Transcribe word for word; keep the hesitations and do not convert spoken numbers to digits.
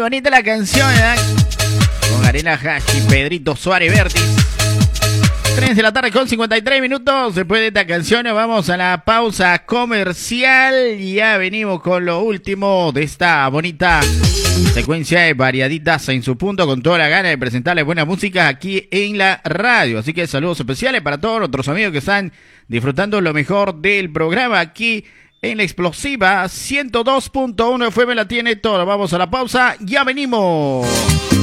bonita la canción, ¿eh? Con Arena Hash y Pedrito Suárez Vértiz. tres de la tarde con cincuenta y tres minutos. Después de esta canción vamos a la pausa comercial. Y ya venimos con lo último de esta bonita secuencia de variaditas en su punto, con toda la gana de presentarles buena música aquí en la radio. Así que saludos especiales para todos nuestros amigos que están disfrutando lo mejor del programa aquí en la explosiva ciento dos punto uno F M. La tiene todo. Vamos a la pausa, ya venimos.